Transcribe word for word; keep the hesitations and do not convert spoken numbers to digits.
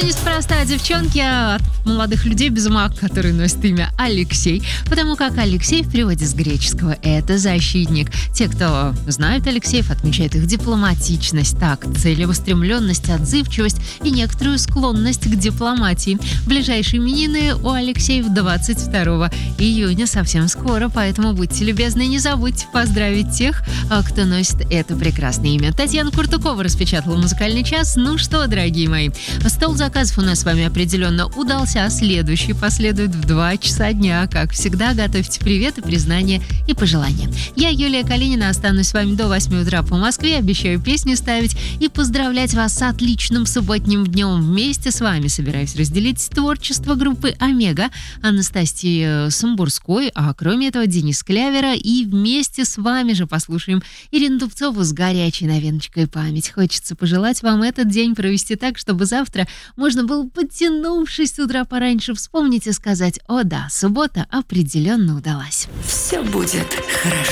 неспроста, девчонки, от молодых людей без ума, которые носят имя Алексей, потому как Алексей в переводе с греческого – это защитник. Те, кто знают Алексеев, отмечают их дипломатичность, так, целеустремленность, отзывчивость и некоторую склонность к дипломатии. Ближайшие именины у Алексеев двадцать второго июня, совсем скоро, поэтому будьте любезны, не забудьте поздравить тех, кто носит это прекрасное имя. Татьяна Куртукова распечатала музыкальный час. Ну что, дорогие мои, стол заказов у нас с вами определенно удался, а следующий последует в два часа дня. Как всегда, готовьте приветы, признания и пожелания. Я, Юлия Калинина, останусь с вами до восьми утра по Москве. Обещаю песни ставить и поздравлять вас с отличным субботним днем. Вместе с вами собираюсь разделить творчество группы «Омега», Анастасии Самбурской, а кроме этого Денис Клявера. И вместе с вами же послушаем Ирину Дубцову с горячей новиночкой «Память». Хочется пожелать вам этот день провести так, чтобы завтра можно было, подтянувшись с утра пораньше, вспомнить и сказать: «О да, суббота определенно удалась». Все будет хорошо.